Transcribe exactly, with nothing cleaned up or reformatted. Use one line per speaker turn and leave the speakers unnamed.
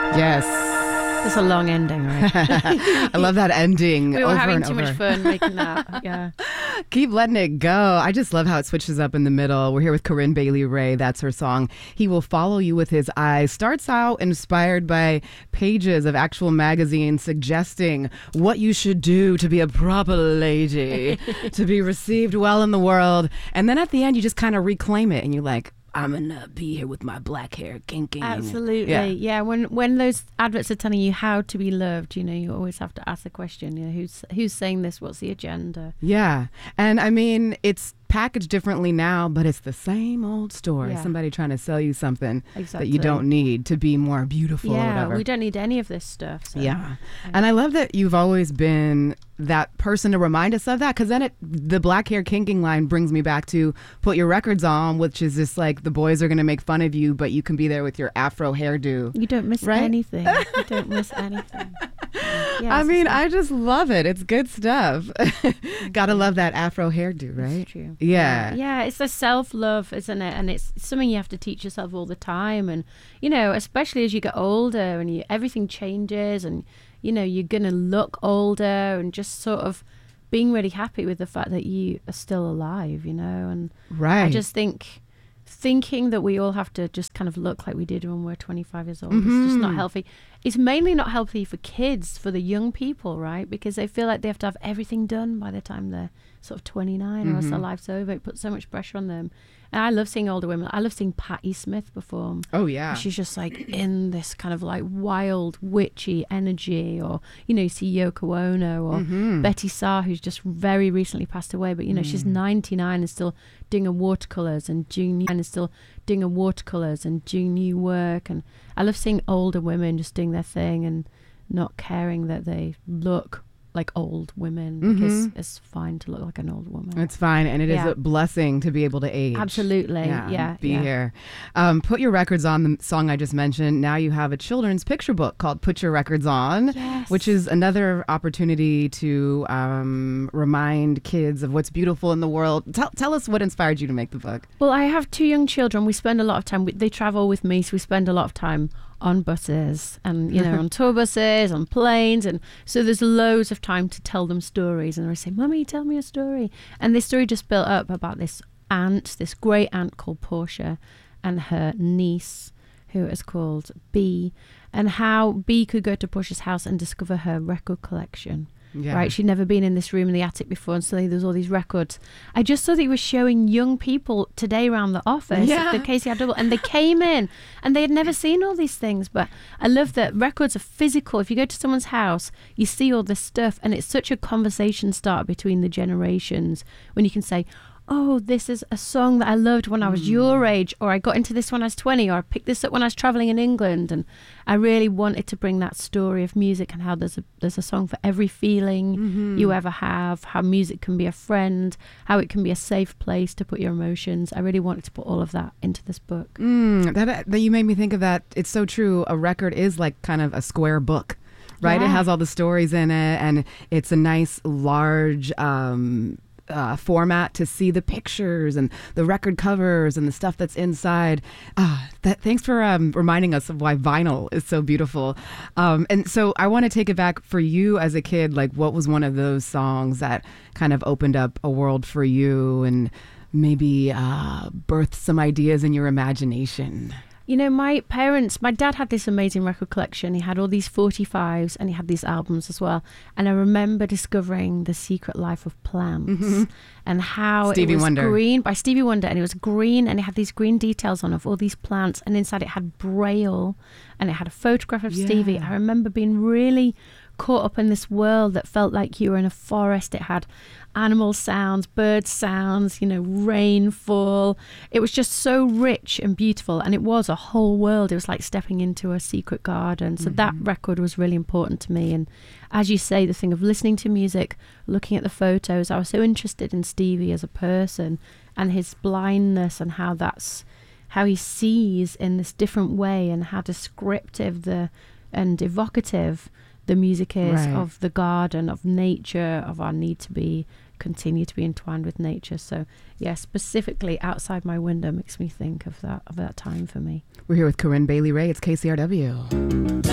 Yes.
It's a long ending, right?
I love that ending.
We were
over
having
and
too
over.
much fun making that. Yeah.
Keep letting it go. I just love how it switches up in the middle. We're here with Corinne Bailey Rae. That's her song. He Will Follow You with His Eyes. Starts out inspired by pages of actual magazines suggesting what you should do to be a proper lady, to be received well in the world. And then at the end, you just kind of reclaim it and you're like, I'm gonna be here with my black hair kinking.
Absolutely.
Yeah.
yeah. When when those adverts are telling you how to be loved, you know, you always have to ask the question, you know, who's who's saying this? What's the agenda?
Yeah. And I mean, it's packaged differently now, but it's the same old story.
Yeah.
Somebody trying to sell you something
Exactly.
that you don't need to be more beautiful or
Yeah,
whatever.
we don't need any of this stuff. So.
Yeah. And I love that you've always been that person to remind us of that, because then it the black hair kinking line brings me back to Put Your Records On, which is just like the boys are going to make fun of you, but you can be there with your afro hairdo.
You don't miss
Right?
anything. You don't miss anything. Yeah,
I
it's
mean,
just-
I just love it. It's good stuff. Gotta love that afro hairdo, right?
It's true.
Yeah.
Yeah, it's the self-love, isn't it? And it's something you have to teach yourself all the time. And, you know, especially as you get older and you, everything changes and, you know, you're going to look older and just sort of being really happy with the fact that you are still alive, you know? And
Right.
I just think thinking that we all have to just kind of look like we did when we were twenty-five years old is just not healthy. It's mainly not healthy for kids, for the young people, right? Because they feel like they have to have everything done by the time they're sort of twenty-nine or else their life's over. It puts so much pressure on them. And I love seeing older women. I love seeing Patti Smith perform.
Oh, yeah.
She's just like in this kind of like wild, witchy energy. Or, you know, you see Yoko Ono or Betty Saar, who's just very recently passed away. But, you know, she's ninety-nine and still doing her watercolors and doing new, and still doing her watercolors and doing new work. And I love seeing older women just doing their thing and not caring that they look like old women, because it's fine to look like an old woman.
It's fine, and it
Yeah.
is a blessing to be able to age.
Absolutely, yeah,
be
yeah.
here. Um, Put Your Records On, the song I just mentioned. Now you have a children's picture book called Put Your Records On,
Yes.
which is another opportunity to um, remind kids of what's beautiful in the world. Tell, tell us what inspired you to make the book.
Well, I have two young children. We spend a lot of time, we, they travel with me, so we spend a lot of time on buses and, you know, on tour buses, on planes. And so there's loads of time to tell them stories. And they say, Mummy, tell me a story. And this story just built up about this aunt, this great aunt called Portia, and her niece, who is called Bee, and how Bee could go to Portia's house and discover her record collection.
Yeah.
Right, she'd never been in this room in the attic before, and suddenly there's all these records. I just saw that he was showing young people today around the office,
Yeah.
the K C R double, and they came in and they had never seen all these things. But I love that records are physical. If you go to someone's house, you see all this stuff, and it's such a conversation start between the generations when you can say, oh, this is a song that I loved when I was your age, or I got into this when I was twenty, or I picked this up when I was traveling in England. And I really wanted to bring that story of music and how there's a there's a song for every feeling you ever have, how music can be a friend, how it can be a safe place to put your emotions. I really wanted to put all of that into this book.
Mm, that, that you made me think of that. It's so true. A record is like kind of a square book. Right? It
Yeah.
has all the stories in it, and it's a nice, large um, uh, format to see the pictures and the record covers and the stuff that's inside. Ah, that, thanks for um, reminding us of why vinyl is so beautiful. Um, and so I want to take it back for you as a kid. Like, what was one of those songs that kind of opened up a world for you and maybe uh, birthed some ideas in your imagination?
You know, my parents, my dad had this amazing record collection. He had all these forty-fives and he had these albums as well. And I remember discovering The Secret Life of Plants and how
Stevie
it was
Wonder.
green by Stevie Wonder, and it was green and it had these green details on it of all these plants, and inside it had Braille and it had a photograph of Stevie.
Yeah.
I remember being really caught up in this world that felt like you were in a forest. It had animal sounds, bird sounds, you know, rainfall. It was just so rich and beautiful, and it was a whole world. It was like stepping into a secret garden. So that record was really important to me. And as you say, the thing of listening to music, looking at the photos, I was so interested in Stevie as a person and his blindness and how that's how he sees in this different way, and how descriptive the and evocative the music is
Right.
of the garden, of nature, of our need to be continue to be entwined with nature. So yeah, specifically Outside My Window makes me think of that of that time for me.
We're here with Corinne Bailey Rae. It's K C R W.